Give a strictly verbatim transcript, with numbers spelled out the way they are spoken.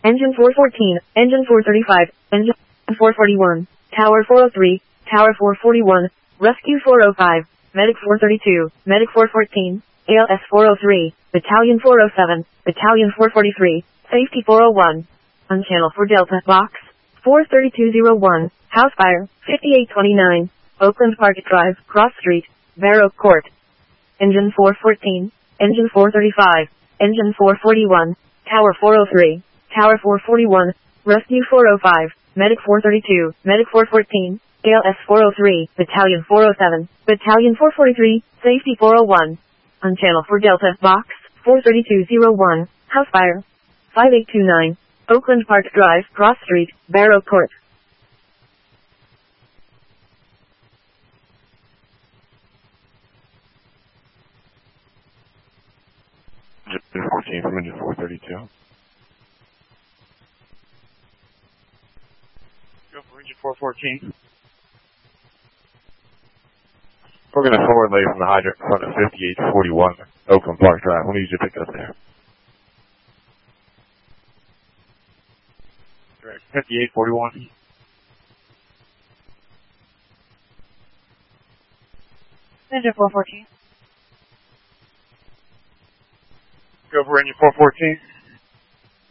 Engine four fourteen, Engine four thirty-five, Engine four forty-one, Tower four oh three, Tower four forty-one, Rescue four oh five, Medic four thirty-two, Medic four fourteen, A L S four oh three, Battalion four oh seven, Battalion four forty-three, Safety four oh one. On channel for Delta, Box four thirty-two oh one, House Fire, fifty-eight twenty-nine, Oakland Park Drive, Cross Street, Barrow Court. Engine four fourteen, Engine four thirty-five, Engine four forty-one, Tower four oh three, Tower four forty-one, Rescue four oh five, Medic four thirty-two, Medic four fourteen, A L S four oh three, Battalion four oh seven, Battalion four forty-three, Safety four oh one. On channel for Delta, Box four thirty-two oh one, House Fire, five eight two nine, Oakland Park Drive, Cross Street, Barrow Court. Engine fourteen from Engine four thirty-two. Go for Engine four fourteen. We're going to forward lay from the hydrant in front of fifty-eight forty-one Oakland Park Drive. We'll need you to pick up there. Direct fifty-eight forty-one. Engine four fourteen. Go for Engine four fourteen.